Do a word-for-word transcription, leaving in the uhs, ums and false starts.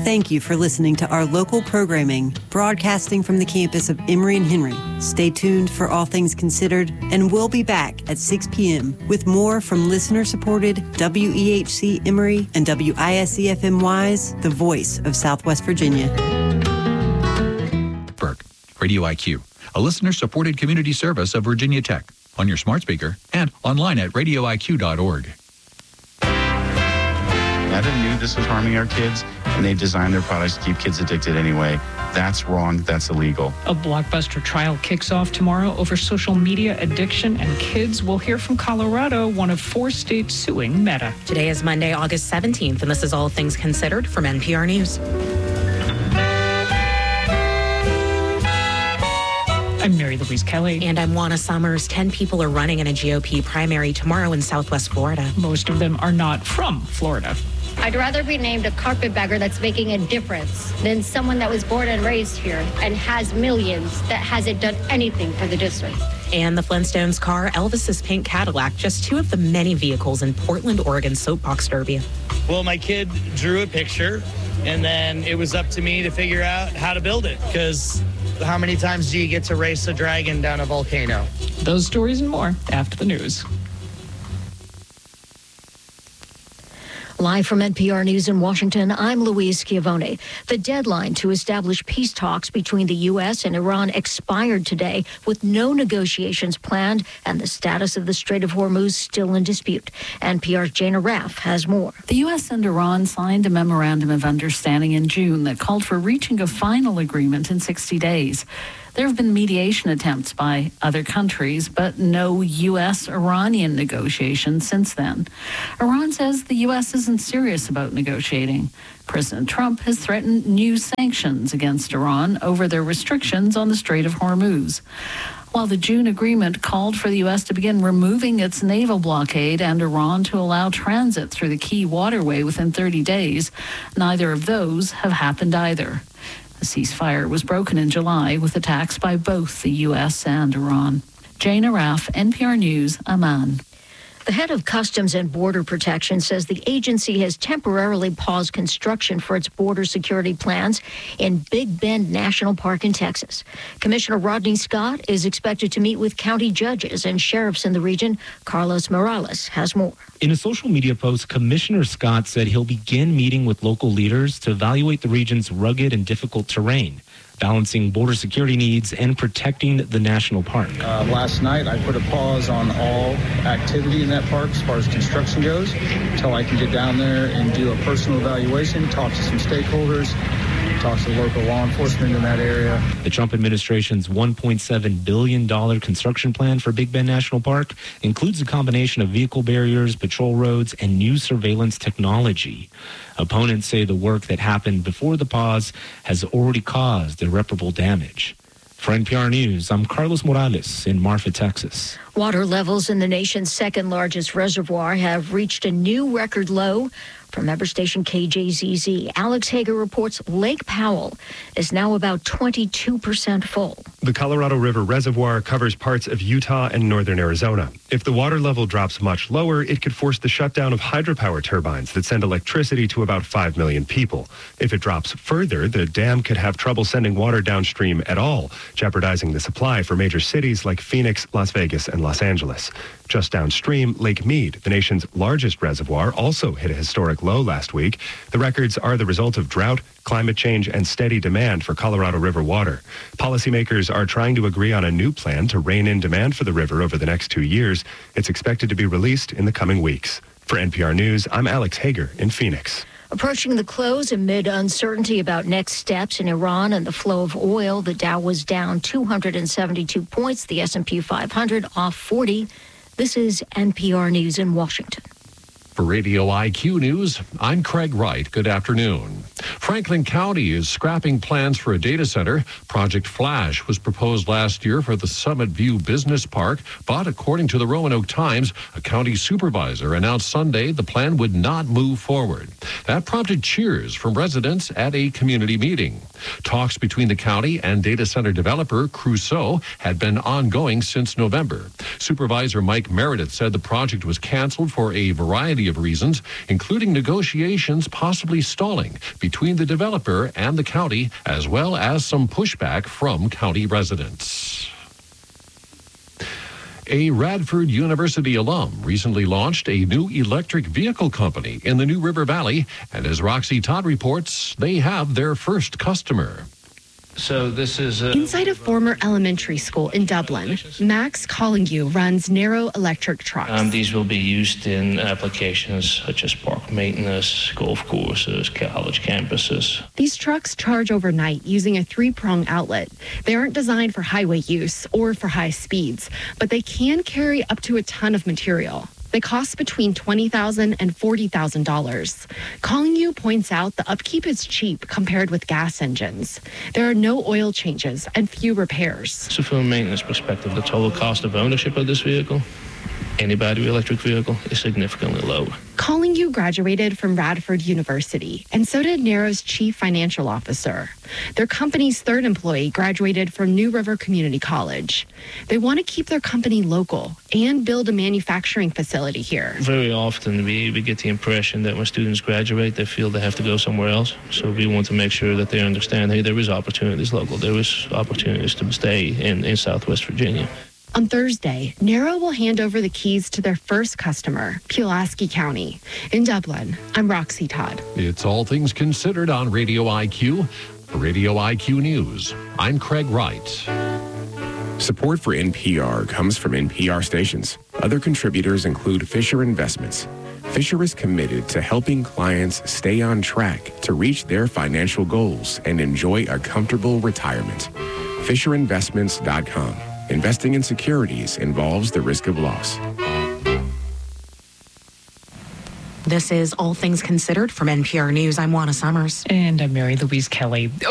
Thank you for listening to our local programming, broadcasting from the campus of Emory and Henry. Stay tuned for All Things Considered, and we'll be back at six p.m. with more from listener-supported W E H C Emory and W I S E F M Y's The Voice of Southwest Virginia. Burke, Radio I Q, a listener-supported community service of Virginia Tech, on your smart speaker and online at radio I Q dot org. Meta knew this was harming our kids, and they designed their products to keep kids addicted anyway. That's wrong. That's illegal. A blockbuster trial kicks off tomorrow over social media addiction, and kids will hear from Colorado, one of four states suing Meta. Today is Monday, August seventeenth, and this is All Things Considered from N P R News. I'm Mary Louise Kelly. And I'm Juana Summers. Ten people are running in a G O P primary tomorrow in Southwest Florida. Most of them are not from Florida. I'd rather be named a carpetbagger that's making a difference than someone that was born and raised here and has millions that hasn't done anything for the district. And the Flintstones car, Elvis's pink Cadillac, just two of the many vehicles in Portland, Oregon soapbox derby. Well, my kid drew a picture, and then it was up to me to figure out how to build it, because how many times do you get to race a dragon down a volcano? Those stories and more after the news. Live from N P R News in Washington, I'm Louise Schiavone. The deadline to establish peace talks between the U S and Iran expired today, with no negotiations planned and the status of the Strait of Hormuz still in dispute. N P R's Jana Raff has more. The U S and Iran signed a memorandum of understanding in June that called for reaching a final agreement in sixty days. There have been mediation attempts by other countries, but no U S Iranian negotiations since then. Iran says the U S isn't serious about negotiating. President Trump has threatened new sanctions against Iran over their restrictions on the Strait of Hormuz. While the June agreement called for the U S to begin removing its naval blockade and Iran to allow transit through the key waterway within thirty days, neither of those have happened either. The ceasefire was broken in July with attacks by both the U S and Iran. Jana Raff, N P R News, Amman. The head of Customs and Border Protection says the agency has temporarily paused construction for its border security plans in Big Bend National Park in Texas. Commissioner Rodney Scott is expected to meet with county judges and sheriffs in the region. Carlos Morales has more. In a social media post, Commissioner Scott said he'll begin meeting with local leaders to evaluate the region's rugged and difficult terrain, balancing border security needs and protecting the national park. Uh, last night, I put a pause on all activity in that park as far as construction goes until I can get down there and do a personal evaluation, talk to some stakeholders, talk to the local law enforcement in that area. The Trump administration's one point seven billion dollars construction plan for Big Bend National Park includes a combination of vehicle barriers, patrol roads, and new surveillance technology. Opponents say the work that happened before the pause has already caused irreparable damage. For N P R News, I'm Carlos Morales in Marfa, Texas. Water levels in the nation's second largest reservoir have reached a new record low. From member station K J Z Z, Alex Hager reports Lake Powell is now about twenty-two percent full. The Colorado River Reservoir covers parts of Utah and northern Arizona. If the water level drops much lower, it could force the shutdown of hydropower turbines that send electricity to about five million people. If it drops further, the dam could have trouble sending water downstream at all, jeopardizing the supply for major cities like Phoenix, Las Vegas, and Los Angeles. Just downstream, Lake Mead, the nation's largest reservoir, also hit a historic low last week. The records are the result of drought, climate change, and steady demand for Colorado River water. Policymakers are trying to agree on a new plan to rein in demand for the river over the next two years. It's expected to be released in the coming weeks. For N P R News, I'm Alex Hager in Phoenix. Approaching the close amid uncertainty about next steps in Iran and the flow of oil, the Dow was down two hundred seventy-two points, the S and P five hundred off forty. This is N P R News in Washington. For Radio I Q News, I'm Craig Wright. Good afternoon. Franklin County is scrapping plans for a data center. Project Flash was proposed last year for the Summit View Business Park, but according to the Roanoke Times, a county supervisor announced Sunday the plan would not move forward. That prompted cheers from residents at a community meeting. Talks between the county and data center developer Crusoe had been ongoing since November. Supervisor Mike Meredith said the project was canceled for a variety of of reasons, including negotiations possibly stalling between the developer and the county, as well as some pushback from county residents. A Radford University alum recently launched a new electric vehicle company in the New River Valley, and as Roxy Todd reports, they have their first customer. So this is a inside a former elementary school in Dublin. Max Collingu runs Narrow electric trucks. Um, these will be used in applications such as park maintenance, golf courses, college campuses. These trucks charge overnight using a three-prong outlet. They aren't designed for highway use or for high speeds, but they can carry up to a ton of material. They cost between twenty thousand dollars and forty thousand dollars. Collingu points out the upkeep is cheap compared with gas engines. There are no oil changes and few repairs. So from a maintenance perspective, the total cost of ownership of this vehicle, any battery electric vehicle, is significantly lower. Collingu graduated from Radford University, and so did Narrow's chief financial officer. Their company's third employee graduated from New River Community College. They want to keep their company local and build a manufacturing facility here. Very often we, we get the impression that when students graduate, they feel they have to go somewhere else. So we want to make sure that they understand, hey, there is opportunities local. There is opportunities to stay in, in Southwest Virginia. On Thursday, Narrow will hand over the keys to their first customer, Pulaski County. In Dublin, I'm Roxy Todd. It's All Things Considered on Radio I Q. For Radio I Q News, I'm Craig Wright. Support for N P R comes from N P R stations. Other contributors include Fisher Investments. Fisher is committed to helping clients stay on track to reach their financial goals and enjoy a comfortable retirement. Fisher Investments dot com. Investing in securities involves the risk of loss. This is All Things Considered from N P R News. I'm Juana Summers. And I'm Mary Louise Kelly.